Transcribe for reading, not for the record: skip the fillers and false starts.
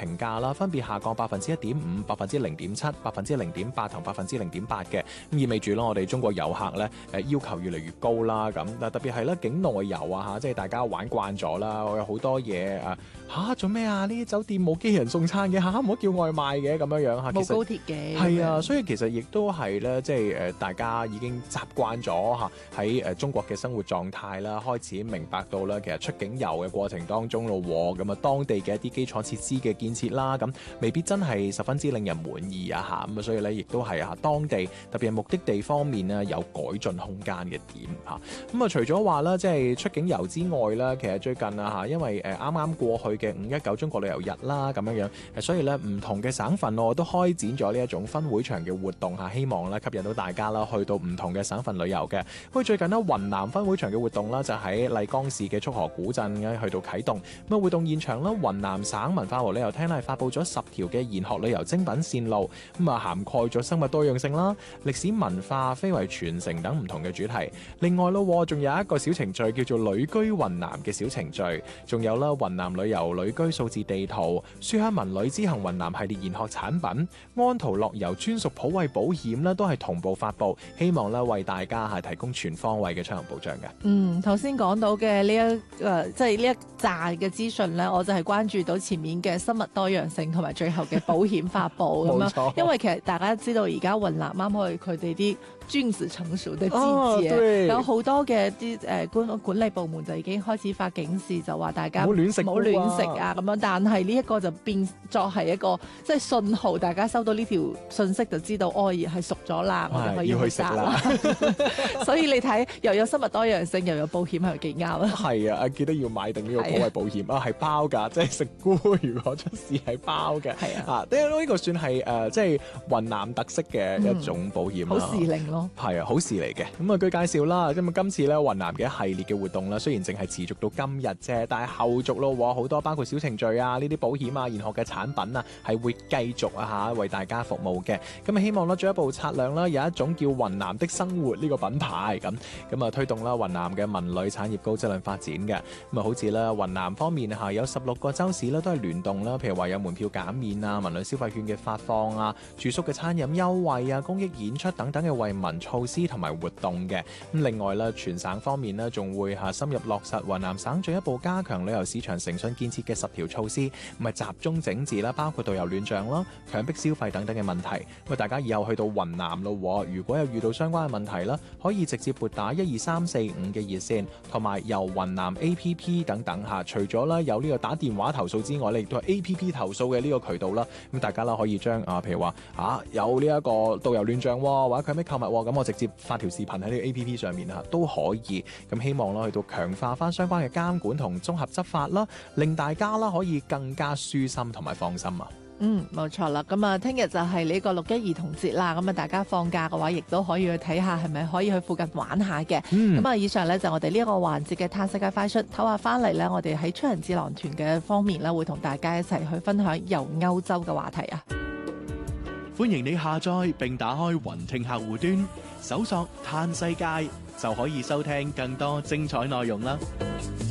評價啦，分別下降1.5%、0.7%、0.8%同0.8%嘅，咁意味住啦，我哋中國遊客咧要求越嚟越高啦，咁特別係咧境內遊啊嚇，即係大家玩慣咗啦，我有好多嘢做咩啊？呢啲酒店冇機器人送餐嘅唔好叫外賣嘅咁樣嚇， 冇高鐵嘅係啊，所以其實亦都係咧，即係大家已經習慣咗嚇喺中國嘅生活狀態啦，開始明白到啦，其實出境遊嘅過程當中咯，咁啊當地嘅一啲基礎設施嘅建設啦，咁未必真係十分之令人滿意啊嚇，咁所以咧亦都係當地特別係目的地方面啊有改進空間嘅點嚇。咁除咗話啦，即係出境遊之外啦，其實最近啊嚇，因為啱啱過去嘅519中國旅遊日啦咁樣所以咧唔同嘅省份我都開展咗呢一種分會場嘅活動嚇，希望咧吸引到大家啦去到唔同嘅省份旅遊嘅。咁最近呢，雲南分會場嘅活動啦，就喺麗江市嘅束河古鎮去到啟動。咁活動現場啦，雲南省文化和旅遊廳咧發佈咗10條嘅研學旅遊精品線路，咁涵蓋咗生物多樣性啦、歷史文化、非遺傳承等唔同嘅主題。另外咯，仲有一個小程序叫做旅居雲南嘅小程序，仲有啦雲南旅遊旅居數字地圖、書香文旅之行雲南系列研學產品、安圖樂遊專屬普惠保險咧，都係同步發佈，希望咧為大家係提供全方位嘅出行保障嘅。 頭先講到嘅即係呢一紮嘅資訊咧，我就係關注到前面嘅生物多樣性同埋最後嘅保險發佈咁樣，因為其實大家知道而家雲南啱開佢哋啲專子成熟嘅季節，有好多嘅啲管理部門就已經開始發警示，就話大家唔好亂食啊咁樣。但係呢一個就變作係一個即係信號，大家收到呢條信息就知道係熟咗啦，我哋可以去食啦。所以你睇又有生物多樣性，又有保險，係幾啱啊？係啊，記得要買定呢個普惠保險係包㗎，即係食菇如果出事係包嘅。係啊，呢個算係即係雲南特色嘅一種保險啦。 好時令咯， 係啊，好事嚟嘅。咁據介紹啦，咁今次咧雲南嘅一系列嘅活動啦，雖然淨係持續到今日啫，但係後續咯，好多包括小程序啊、呢啲保險啊、研學嘅產品啊，係會繼續為大家服務嘅。咁希望進一步擦亮啦，有一種叫雲南的生活呢個品牌咁推動啦雲南嘅文旅產業高質量發展嘅。咁好似啦雲南方面有16個州市啦都係聯動啦，譬如話有門票減免啊、文旅消費券嘅發放啊、住宿嘅餐飲優惠啊、公益演出等等嘅惠民措施同埋活動嘅。咁另外啦，全省方面呢仲會深入落實雲南省進一步加強旅遊市場誠信建設嘅10條措施，咁集中整治啦，包括導遊亂象啦、強迫消費等等嘅問題。咁大家以後去到雲南咯，如果有遇到相關嘅問題啦，可以直接撥打12345嘅熱線，同埋由雲南 APP 等等除咗啦有呢個打電話投訴之外咧，亦都係 APP 投訴嘅呢個渠道啦。咁大家啦可以將譬如話有呢一個導遊亂象或者強迫購物咁，我直接發條視頻喺呢個 APP 上面都可以。咁希望啦去到強化翻相關嘅監管同綜合執法啦，令大家啦可以更加舒心同埋放心啊。 冇錯啦。咁啊，聽日就係呢個6·1兒童節啦。咁啊，大家放假嘅話，亦都可以去睇下，係咪可以去附近玩下嘅。咁啊，以上呢，就我哋呢一個環節嘅嘆世界快訊，唞下翻嚟呢，我哋喺出人智囊團嘅方面呢，會同大家一齊去分享遊歐洲嘅話題啊。 歡迎你下載並打開雲聽客戶端，搜索嘆世界就可以收聽更多精彩內容啦。